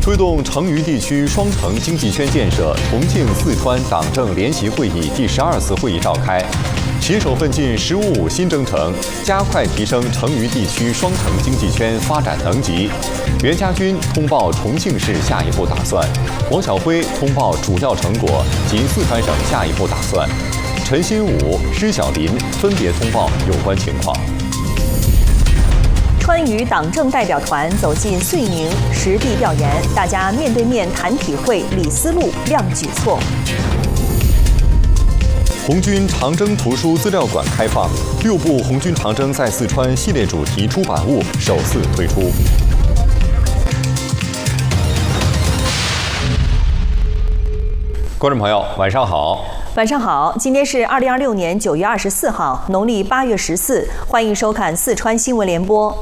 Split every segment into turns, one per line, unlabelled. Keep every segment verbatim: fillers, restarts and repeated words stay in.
推动成渝地区双城经济圈建设，重庆、四川党政联席会议第十二次会议召开，携手奋进“十五五”新征程，加快提升成渝地区双城经济圈发展能级。袁家军通报重庆市下一步打算，王晓辉通报主要成果及四川省下一步打算，陈新武、施小林分别通报有关情况。
川渝党政代表团走进遂宁实地调研，大家面对面谈体会、理思路、亮举措。
红军长征图书资料馆开放，六部红军长征在四川系列主题出版物首次推出。观众朋友，晚上好。
晚上好，今天是二零二六年九月二十四号，农历八月十四，欢迎收看四川新闻联播。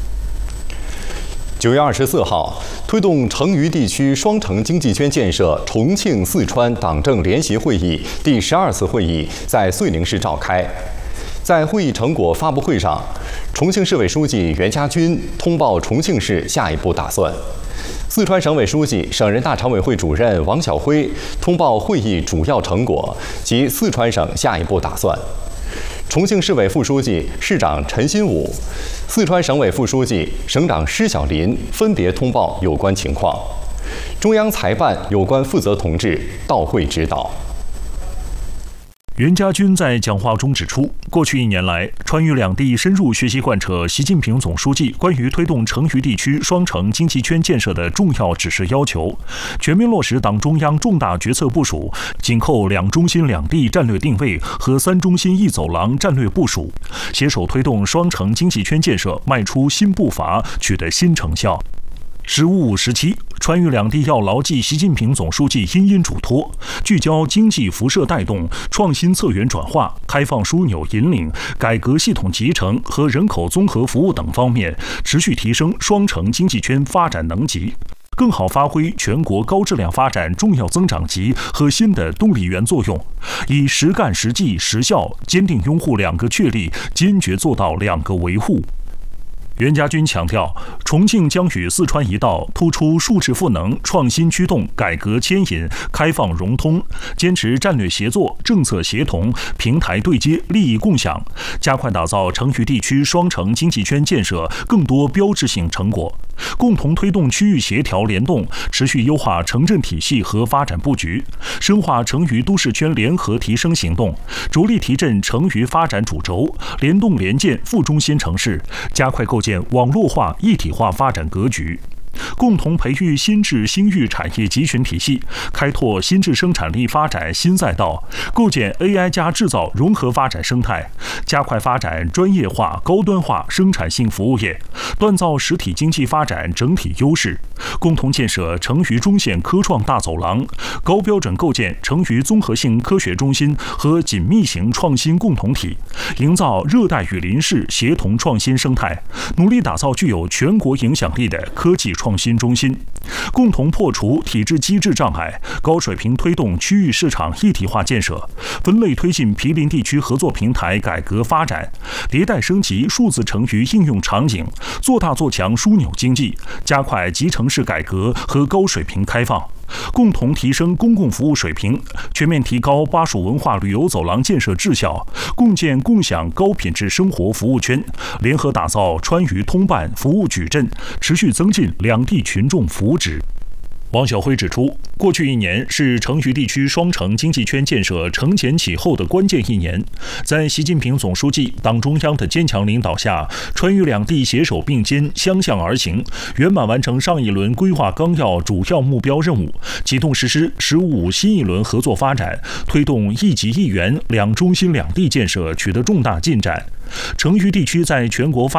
九月二十四号，推动成渝地区双城经济圈建设重庆、四川党政联席会议第十二次会议在遂宁市召开。在会议成果发布会上，重庆市委书记袁家军通报重庆市下一步打算。四川省委书记、省人大常委会主任王晓辉通报会议主要成果及四川省下一步打算。重庆市委副书记、市长陈新武、四川省委副书记、省长施小林分别通报有关情况。中央财办有关负责同志到会指导。
袁家军在讲话中指出，过去一年来，川渝两地深入学习贯彻习近平总书记关于推动成渝地区双城经济圈建设的重要指示要求，全面落实党中央重大决策部署，紧扣两中心两地战略定位和三中心一走廊战略部署，携手推动双城经济圈建设迈出新步伐，取得新成效。十五五时期，川渝两地要牢记习近平总书记殷殷嘱托，聚焦经济辐射带动、创新策源转化、开放枢纽引领、改革系统集成和人口综合服务等方面，持续提升双城经济圈发展能级，更好发挥全国高质量发展重要增长极和新的动力源作用，以实干实际实效，坚定拥护两个确立，坚决做到两个维护。袁家军强调，重庆将与四川一道突出数质赋能、创新驱动、改革牵引、开放融通，坚持战略协作、政策协同、平台对接、利益共享，加快打造成渝地区双城经济圈建设更多标志性成果，共同推动区域协调联动，持续优化城镇体系和发展布局，深化成渝都市圈联合提升行动，着力提振成渝发展主轴，联动联建副中心城市，加快构建网络化一体化发展格局，共同培育新质新域产业集群体系，开拓新质生产力发展新赛道，构建 A I 加制造融合发展生态，加快发展专业化、高端化生产性服务业，锻造实体经济发展整体优势，共同建设成渝中线科创大走廊，高标准构建成渝综合性科学中心和紧密型创新共同体，营造热带雨林式协同创新生态，努力打造具有全国影响力的科技创新中心，共同破除体制机制障碍，高水平推动区域市场一体化建设，分类推进毗邻地区合作平台改革发展，迭代升级数字成渝应用场景，做大做强枢纽经济，加快集城市改革和高水平开放，共同提升公共服务水平，全面提高巴蜀文化旅游走廊建设质效，共建共享高品质生活服务圈，联合打造川渝通办服务矩阵，持续增进两地群众福祉。王晓辉指出，过去一年是成渝地区双城经济圈建设承前启后的关键一年，在习近平总书记、党中央的坚强领导下，川渝两地携手并肩、相向而行，圆满完成上一轮规划纲要主要目标任务，启动实施“十五五”新一轮合作发展，推动一极一源、两中心两地建设取得重大进展。成渝地区在全国发